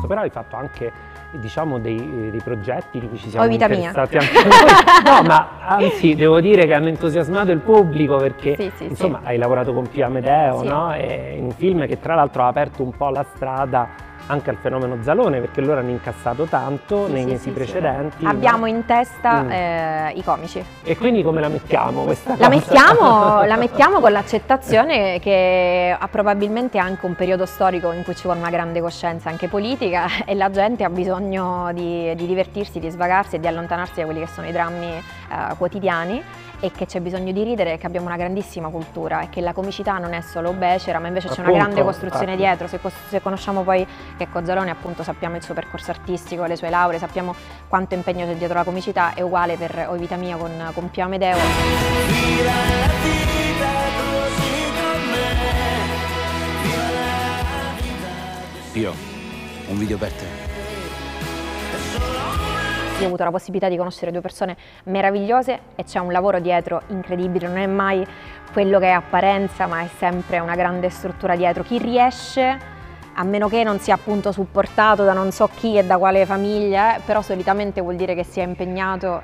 questo, però hai fatto anche, diciamo, dei progetti di cui ci siamo Vita Mia. interessati anche noi. No, ma anzi devo dire che hanno entusiasmato il pubblico perché insomma hai lavorato con Pio Amedeo, no? E un film che tra l'altro ha aperto un po' la strada anche al fenomeno Zalone, perché loro hanno incassato tanto nei mesi precedenti. Abbiamo in testa i comici. E quindi come la mettiamo questa La cosa? mettiamo con l'accettazione che ha probabilmente anche un periodo storico in cui ci vuole una grande coscienza anche politica e la gente ha bisogno di divertirsi, di svagarsi e di allontanarsi da quelli che sono i drammi quotidiani, e che c'è bisogno di ridere, e che abbiamo una grandissima cultura e che la comicità non è solo becera, ma invece c'è una grande costruzione dietro. Se conosciamo poi Checco Zalone, appunto, sappiamo il suo percorso artistico, le sue lauree, sappiamo quanto impegno c'è dietro la comicità. È uguale per O Vita Mia con Pio Amedeo. Pio, un video per te. Io ho avuto la possibilità di conoscere due persone meravigliose e c'è un lavoro dietro incredibile, non è mai quello che è apparenza, ma è sempre una grande struttura dietro. Chi riesce, a meno che non sia appunto supportato da non so chi e da quale famiglia, però solitamente vuol dire che sia impegnato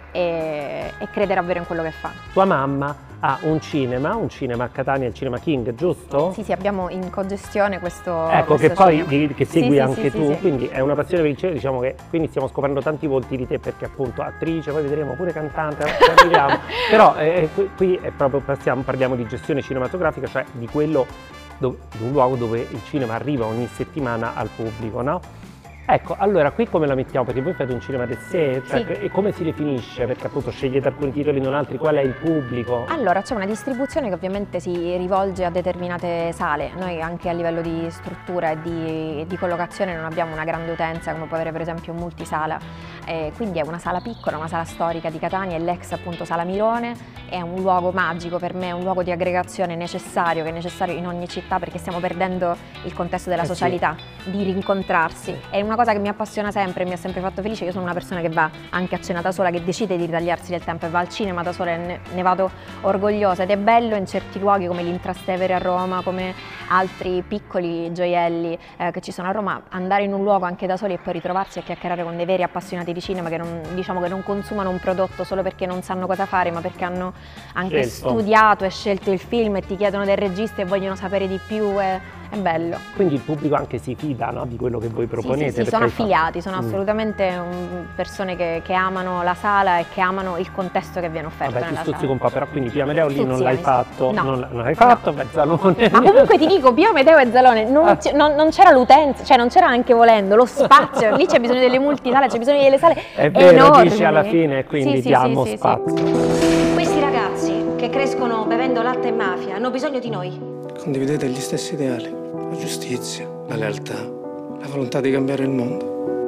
e crede davvero in quello che fa. Tua mamma ha un cinema a Catania, il Cinema King, giusto? Sì, abbiamo in cogestione questo. Ecco, questo che poi cinema. che segui anche sì, tu, sì. quindi è una passione per il cinema, diciamo che quindi stiamo scoprendo tanti volti di te, perché appunto attrice, poi vedremo pure cantante, arriviamo. Però qui è proprio parliamo di gestione cinematografica, cioè di quello, di un luogo dove il cinema arriva ogni settimana al pubblico, no? Ecco, allora qui come la mettiamo? Perché voi fate un cinema di sé, cioè, e come si definisce? Perché appunto scegliete alcuni titoli, non altri, qual è il pubblico? Allora, c'è una distribuzione che ovviamente si rivolge a determinate sale. Noi anche a livello di struttura e di collocazione non abbiamo una grande utenza come può avere per esempio un multisala, quindi è una sala piccola, una sala storica di Catania, è l'ex appunto Sala Mirone, è un luogo magico per me, un luogo di aggregazione necessario, che è necessario in ogni città perché stiamo perdendo il contesto della socialità, di rincontrarsi. È una cosa che mi appassiona sempre, mi ha sempre fatto felice. Io sono una persona che va anche a cena da sola, che decide di ritagliarsi del tempo e va al cinema da sola, e ne vado orgogliosa, ed è bello in certi luoghi come l'Intrastevere a Roma, come altri piccoli gioielli che ci sono a Roma, andare in un luogo anche da soli e poi ritrovarsi a chiacchierare con dei veri appassionati di cinema che non consumano un prodotto solo perché non sanno cosa fare, ma perché hanno anche studiato e scelto il film e ti chiedono del regista e vogliono sapere di più. È bello. Quindi il pubblico anche si fida, no, di quello che voi proponete? Sì, sono affiliati, sono assolutamente persone che amano la sala e che amano il contesto che viene offerto. Vabbè, ti nella stuzzico sala. un po', però quindi Pio Amedeo lì non l'hai fatto? No. Non l'hai fatto, beh, Zalone. Ma comunque ti dico, Pio Amedeo e Zalone, non c'era l'utenza, cioè non c'era anche volendo, lo spazio, lì c'è bisogno delle multisale, c'è bisogno delle sale vero, enormi. dici alla fine, quindi diamo spazio. Questi ragazzi che crescono bevendo latte e mafia hanno bisogno di noi. Condividete gli stessi ideali, la giustizia, la lealtà, la volontà di cambiare il mondo.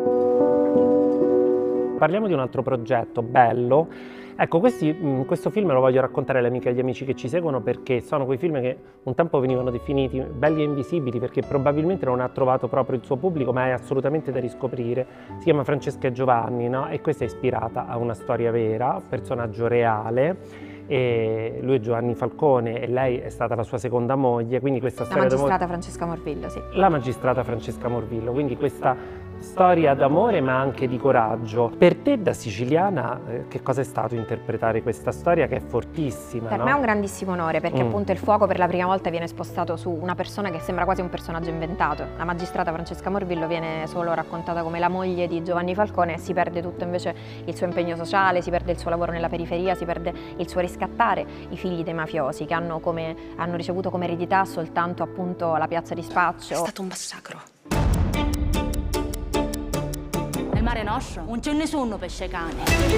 Parliamo di un altro progetto bello. Ecco, questo film lo voglio raccontare alle amiche e agli amici che ci seguono, perché sono quei film che un tempo venivano definiti belli e invisibili, perché probabilmente non ha trovato proprio il suo pubblico, ma è assolutamente da riscoprire. Si chiama Francesca e Giovanni, no? E questa è ispirata a una storia vera, un personaggio reale. E lui è Giovanni Falcone e lei è stata la sua seconda moglie, quindi questa storia magistrata Francesca Morvillo, sì. La magistrata Francesca Morvillo, quindi questa storia d'amore ma anche di coraggio. Per te da siciliana che cosa è stato interpretare questa storia che è fortissima? Per me è un grandissimo onore, perché appunto il fuoco per la prima volta viene spostato su una persona che sembra quasi un personaggio inventato. La magistrata Francesca Morvillo viene solo raccontata come la moglie di Giovanni Falcone e si perde tutto invece il suo impegno sociale, si perde il suo lavoro nella periferia, si perde il suo riscattare i figli dei mafiosi che hanno ricevuto come eredità soltanto appunto la piazza di spaccio. È stato un massacro. Nel Mare Nostrum non c'è nessuno pesce cane.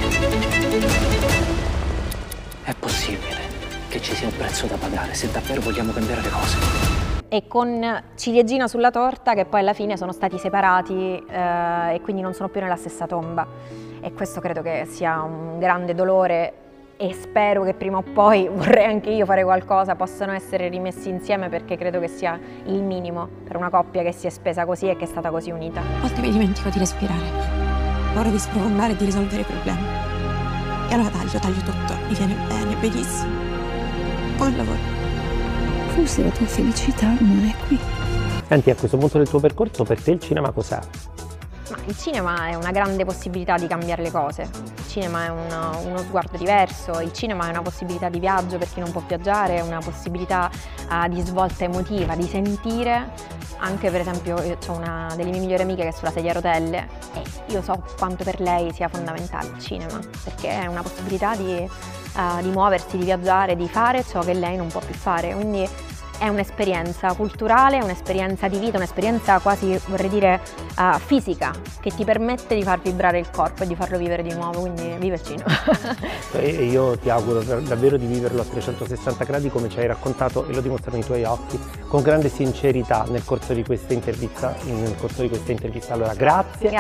È possibile che ci sia un prezzo da pagare se davvero vogliamo cambiare le cose. E con ciliegina sulla torta che poi alla fine sono stati separati e quindi non sono più nella stessa tomba. E questo credo che sia un grande dolore e spero che prima o poi, vorrei anche io fare qualcosa, possano essere rimessi insieme, perché credo che sia il minimo per una coppia che si è spesa così e che è stata così unita. A volte mi dimentico di respirare, ho paura di sprofondare e di risolvere i problemi. E allora taglio tutto, mi viene bene, benissimo. Poi il lavoro. Forse la tua felicità non è qui. Senti, a questo punto del tuo percorso per te il cinema cos'è? Ma il cinema è una grande possibilità di cambiare le cose, il cinema è uno sguardo diverso, il cinema è una possibilità di viaggio per chi non può viaggiare, è una possibilità di svolta emotiva, di sentire. Anche per esempio io ho una delle mie migliori amiche che è sulla sedia a rotelle e io so quanto per lei sia fondamentale il cinema, perché è una possibilità di muoversi, di viaggiare, di fare ciò che lei non può più fare, quindi è un'esperienza culturale, un'esperienza di vita, un'esperienza quasi, vorrei dire, fisica, che ti permette di far vibrare il corpo e di farlo vivere di nuovo, quindi vive il cinema. E io ti auguro davvero di viverlo a 360 gradi come ci hai raccontato e lo dimostrano i tuoi occhi, con grande sincerità nel corso di questa intervista. Allora, grazie.